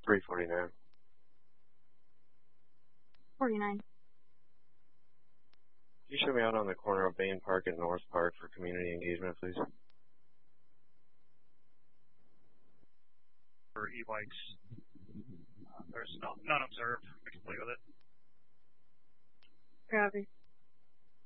349. 49. Can you show me out on the corner of Bain Park and North Park for community engagement, please? For e-bikes, there's none observed. We can play with it. Copy.